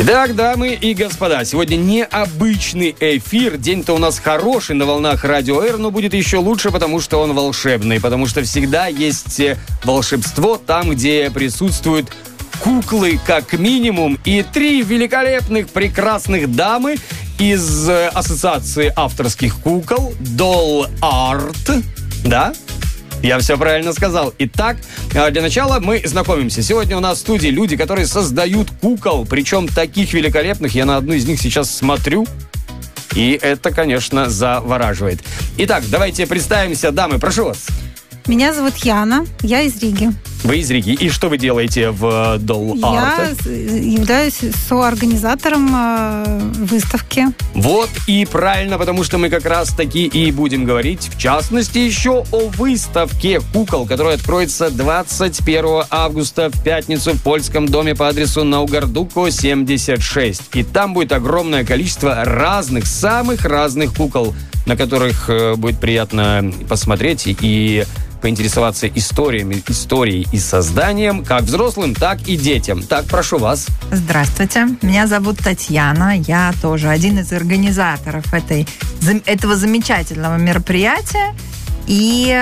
Итак, дамы и господа, сегодня необычный эфир. День-то у нас хороший на волнах Радио Р, но будет еще лучше, потому что он волшебный. Потому что всегда есть волшебство там, где присутствуют куклы как минимум. И 3 великолепных, прекрасных дамы из Ассоциации авторских кукол Doll Art. Да? Я все правильно сказал. Итак, для начала мы знакомимся. Сегодня у нас в студии люди, которые создают кукол, причем таких великолепных. Я на одну из них сейчас смотрю, и это, конечно, завораживает. Итак, давайте представимся. Дамы, прошу вас. Меня зовут Яна, я из Риги. Вы из Риги. И что вы делаете в Doll Art? Я являюсь соорганизатором выставки. Вот и правильно, потому что мы как раз-таки и будем говорить, в частности, еще о выставке кукол, которая откроется 21 августа в пятницу в Польском доме по адресу Наугардуко, 76. И там будет огромное количество разных, самых разных кукол, на которых будет приятно посмотреть и поинтересоваться историей и созданием как взрослым, так и детям. Так, прошу вас. Здравствуйте, меня зовут Татьяна, я тоже один из организаторов этого замечательного мероприятия. И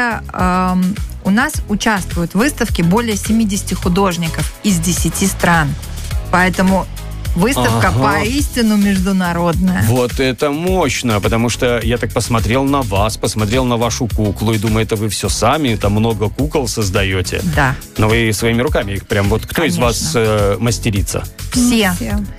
у нас участвуют в выставке более 70 художников из 10 стран. Поэтому выставка поистину международная. Вот это мощно, потому что я так посмотрел на вас, посмотрел на вашу куклу и думаю, это вы все сами, там много кукол создаете. Да. Но вы своими руками их прям вот... Кто Конечно. из вас мастерица? Все.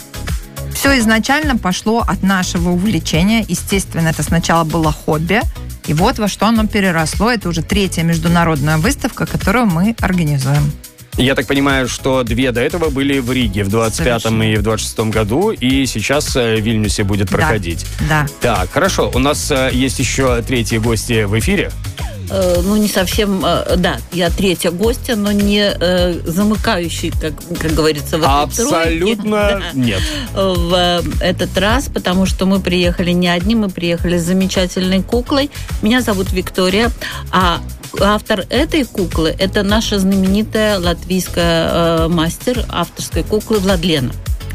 Все изначально пошло от нашего увлечения. Естественно, это сначала было хобби. И вот во что оно переросло. Это уже 3-я международная выставка, которую мы организуем. Я так понимаю, что 2 до этого были в Риге в 25-м и в 26-м году, и сейчас в Вильнюсе будет проходить. Да. Так, хорошо. У нас есть еще 3-й гости в эфире. Ну, не совсем, да, я 3-я гостья, но не замыкающий, как говорится, в этой Абсолютно тройке. Нет. В этот раз, потому что мы приехали не одни, мы приехали с замечательной куклой. Меня зовут Виктория, а автор этой куклы – это наша знаменитая латвийская мастер авторской куклы Владлена.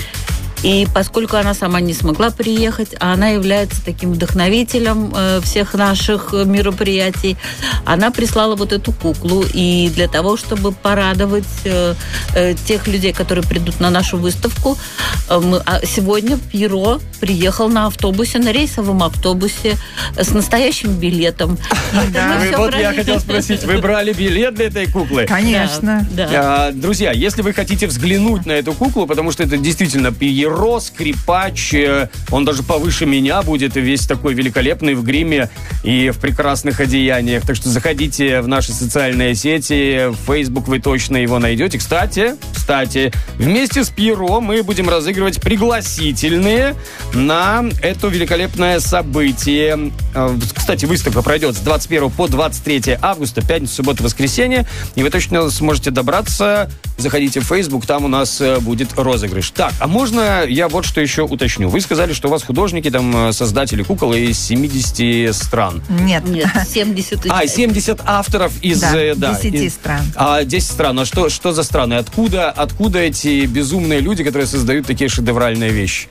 И поскольку она сама не смогла приехать, а она является таким вдохновителем всех наших мероприятий, она прислала вот эту куклу. И для того, чтобы порадовать тех людей, которые придут на нашу выставку, сегодня Пьеро приехал на автобусе, на рейсовом автобусе с настоящим билетом. Вот я хотел спросить, вы брали билет для этой куклы? Конечно. Да. Друзья, если вы хотите взглянуть на эту куклу, потому что это действительно Пьеро, скрипач, он даже повыше меня будет, весь такой великолепный в гриме и в прекрасных одеяниях. Так что заходите в наши социальные сети, в Facebook вы точно его найдете. Кстати, вместе с Пьеро мы будем разыгрывать пригласительные на это великолепное событие. Кстати, выставка пройдет с 21 по 23 августа, пятница, суббота, воскресенье, и вы точно сможете добраться. Заходите в Facebook, там у нас будет розыгрыш. Так, а можно я вот что еще уточню? Вы сказали, что у вас художники, там, создатели кукол из 70 стран. Нет, 70. 70 авторов из... 10 стран. 10 стран. А что за страны? Откуда эти безумные люди, которые создают такие шедевральные вещи?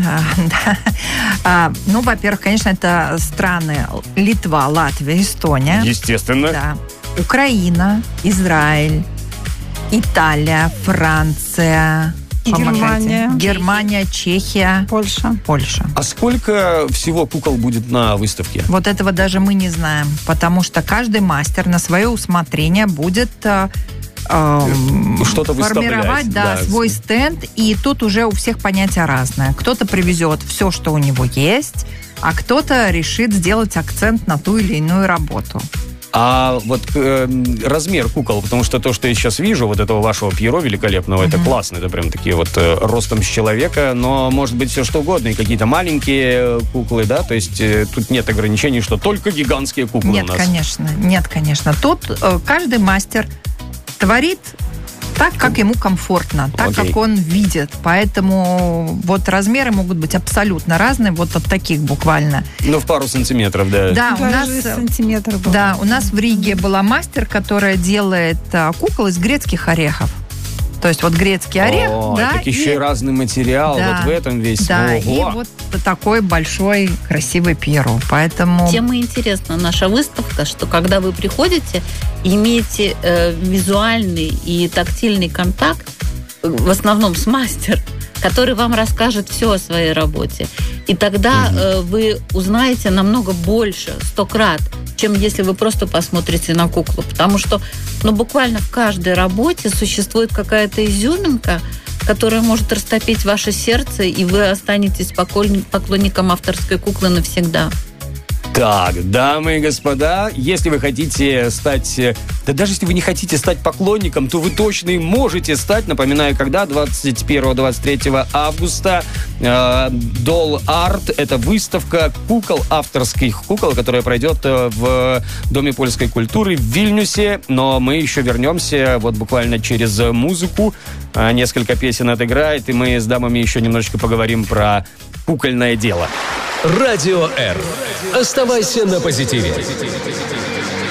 Ну, во-первых, конечно, это страны Литва, Латвия, Эстония. Естественно. Да. Украина, Израиль, Италия, Франция, Германия, Чехия, Польша. Польша. А сколько всего кукол будет на выставке? Вот этого даже мы не знаем, потому что каждый мастер на свое усмотрение будет что-то формировать выставлять, свой стенд, и тут уже у всех понятия разное. Кто-то привезет все, что у него есть, а кто-то решит сделать акцент на ту или иную работу. А вот размер кукол, потому что то, что я сейчас вижу, вот этого вашего Пьеро великолепного, это классно, это прям такие вот ростом с человека, но может быть все что угодно, и какие-то маленькие куклы, да, то есть тут нет ограничений, что только гигантские куклы у нас. Нет, конечно. Тут каждый мастер творит так, как ему комфортно, так, как он видит. Поэтому вот размеры могут быть абсолютно разные, вот от таких буквально. Ну, в пару сантиметров, да. Да, у нас в Риге была мастер, которая делает кукол из грецких орехов. То есть вот грецкий орех, да, так еще и разный материал, да, вот в этом весь. Да, Ого. и вот такой большой красивый пьеро. Поэтому... Тем и интересна наша выставка, что когда вы приходите, имеете визуальный и тактильный контакт, в основном с мастером, который вам расскажет все о своей работе. И тогда вы узнаете намного больше, 100 крат, чем если вы просто посмотрите на куклу. Потому что буквально в каждой работе существует какая-то изюминка, которая может растопить ваше сердце, и вы останетесь поклонником авторской куклы навсегда. Так, дамы и господа, если вы хотите стать... Да даже если вы не хотите стать поклонником, то вы точно и можете стать. Напоминаю, когда? 21-23 августа. Doll Art – это выставка кукол, авторских кукол, которая пройдет в Доме польской культуры в Вильнюсе. Но мы еще вернемся вот буквально через музыку. Несколько песен отыграет, и мы с дамами еще немножечко поговорим про кукольное дело. Радио R. Оставайся на позитиве.